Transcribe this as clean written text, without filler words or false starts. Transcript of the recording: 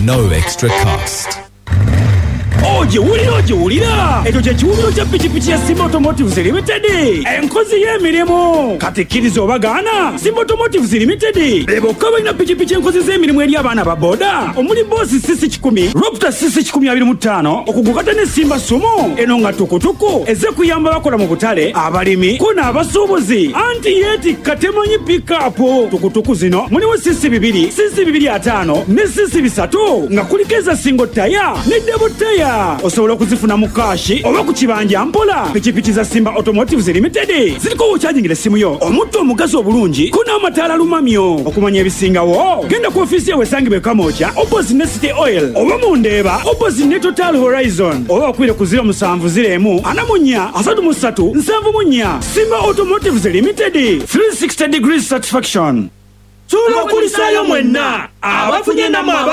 no extra cost. Ojewulira ekyo kye kiwumiro kya pikipiki ya Simba Automotives Limited enkozi y'emirimu kati kkiriza obagaana. Simba Automotives Limited bokka balina pikipiki enkozi z'emirimu eri abaana ba boda omuli boosi CC10 Raptor CC1025 okugukata ne Simba Sumo eno nga tukutuku eze kuyamba bakola mu butale abalimi ko n'abasuubuzi anti yeti katemanyi pick-up tukutuku zino muliwo CC2 CC205 ne CC3 nga kuliko eza single taya ne double taya. Osobola okuzifuna mu kashi oba ku kibanja mpola. Pikipiki za Simba Automotives Limited ziliko obukyajingira essimu yo omutto omugazi obulungi ko n'amataala lumamyo. Okumanya ebisingawo genda ku ofiisi ye wesangibwe Kamooja opposite ne City Oil oba mu Ndeeba opposite ne Total Horizon oba okwire ku 0701 44 33 74. Simba Automotives Limited 360 degrees satisfaction. Tulo kulisayo mwenna abafunye namwe